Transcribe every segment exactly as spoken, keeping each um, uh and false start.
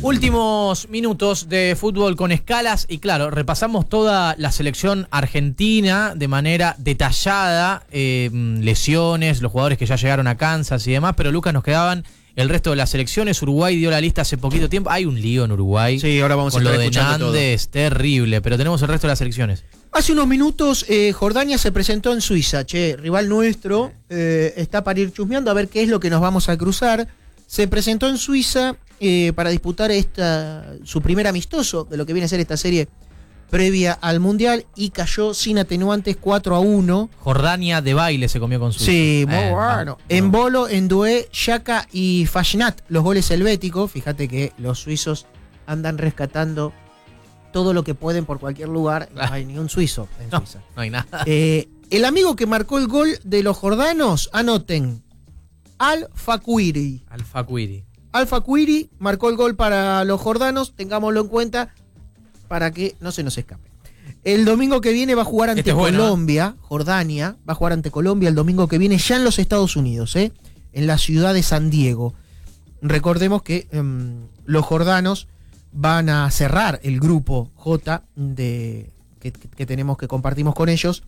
Últimos minutos de fútbol con escalas y claro, repasamos toda la selección argentina de manera detallada, eh, lesiones, los jugadores que ya llegaron a Kansas y demás, pero Lucas, nos quedaban el resto de las selecciones. Uruguay dio la lista hace poquito tiempo, hay un lío en Uruguay. Sí, ahora vamos con a estar lo de escuchando Nández, todo. Terrible, pero tenemos el resto de las selecciones. Hace unos minutos eh, Jordania se presentó en Suiza, che, rival nuestro, eh, está para ir chusmeando a ver qué es lo que nos vamos a cruzar. Se presentó en Suiza eh, para disputar esta su primer amistoso de lo que viene a ser esta serie previa al Mundial y cayó sin atenuantes cuatro a uno. Jordania de baile se comió con Suiza. Sí, muy eh, bueno. No, en no. Bolo, en Doué, Xhaka y Fashnat, los goles helvéticos. Fíjate que los suizos andan rescatando todo lo que pueden por cualquier lugar. No hay ni un suizo en No, Suiza. no hay nada. Eh, el amigo que marcó el gol de los jordanos, anoten, Al-Fakwiri. Al-Fakwiri. Al-Fakwiri marcó el gol para los jordanos, tengámoslo en cuenta para que no se nos escape. El domingo que viene va a jugar ante Este es bueno, Colombia, ¿eh? Jordania, va a jugar ante Colombia el domingo que viene ya en los Estados Unidos, ¿eh? En la ciudad de San Diego. Recordemos que eh, los jordanos van a cerrar el grupo J de, que, que tenemos, que compartimos con ellos,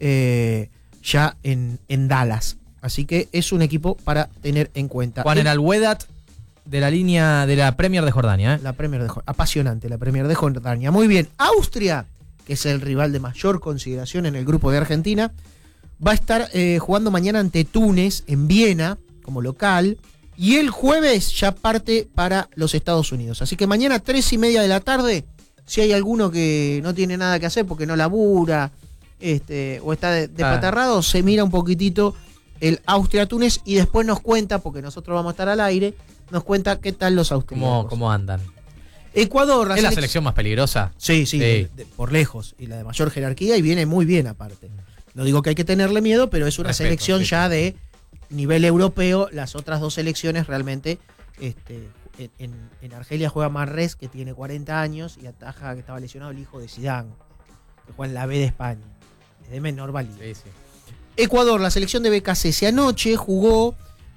eh, ya en, en Dallas. Así que es un equipo para tener en cuenta. Juan el Al-Wedat de la línea de la Premier de Jordania. ¿eh? La Premier de Jordania. Apasionante la Premier de Jordania. Muy bien. Austria, que es el rival de mayor consideración en el grupo de Argentina, va a estar eh, jugando mañana ante Túnez en Viena como local. Y el jueves ya parte para los Estados Unidos. Así que mañana tres y media de la tarde, si hay alguno que no tiene nada que hacer porque no labura este, o está despatarrado, ah. se mira un poquitito el Austria-Túnez y después nos cuenta, porque nosotros vamos a estar al aire, nos cuenta qué tal los austriacos. ¿Cómo, cómo andan? Ecuador. La ¿Es selec- la selección más peligrosa? Sí, sí, sí. de, de, por lejos. Y la de mayor jerarquía y viene muy bien aparte. No digo que hay que tenerle miedo, pero es una Respeto, selección sí. ya de nivel europeo. Las otras dos selecciones realmente, este, en, en, en Argelia juega Marrés, que tiene cuarenta años, y ataja, que estaba lesionado, el hijo de Zidane, que juega en la B de España, es de menor valía. Sí, sí. Ecuador, la selección de B K C, anoche jugó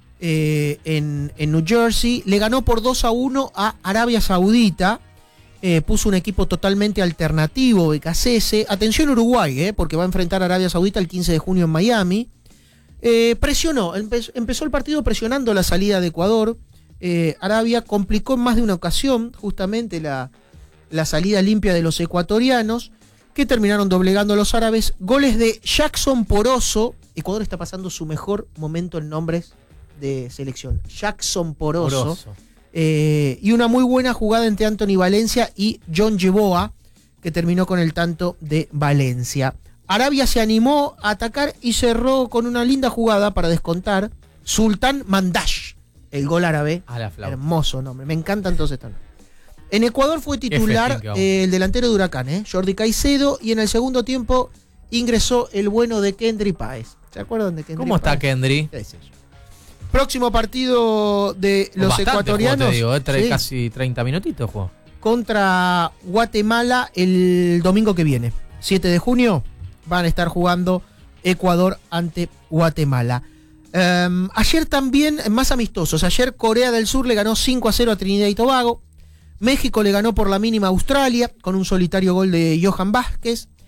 eh, en, en New Jersey, le ganó por dos a uno a Arabia Saudita, eh, puso un equipo totalmente alternativo, B K C S. Atención Uruguay, eh, porque va a enfrentar a Arabia Saudita el quince de junio en Miami. Eh, presionó, empe- empezó el partido presionando la salida de Ecuador. Eh, Arabia complicó en más de una ocasión justamente la, la salida limpia de los ecuatorianos, que terminaron doblegando a los árabes. Goles de Jackson Poroso. Ecuador está pasando su mejor momento en nombres de selección. Jackson Poroso. Poroso. Eh, y una muy buena jugada entre Anthony Valencia y John Yeboah, que terminó con el tanto de Valencia. Arabia se animó a atacar y cerró con una linda jugada para descontar. Sultan Mandash, el gol árabe. A la flauta. Hermoso nombre, me encanta entonces también. En Ecuador fue titular eh, el delantero de Huracán, eh, Jordi Caicedo, y en el segundo tiempo ingresó el bueno de Kendry Páez. ¿Se acuerdan de Kendry ¿Cómo está Páez? Kendry? ¿Qué es eso? Próximo partido de los Bastante ecuatorianos. Jugó, te digo, eh, tre- sí, casi treinta minutitos jugó. contra Guatemala el domingo que viene. siete de junio van a estar jugando Ecuador ante Guatemala. Um, ayer también, más amistosos. Ayer Corea del Sur le ganó cinco a cero a Trinidad y Tobago. México le ganó por la mínima a Australia con un solitario gol de Johan Vázquez.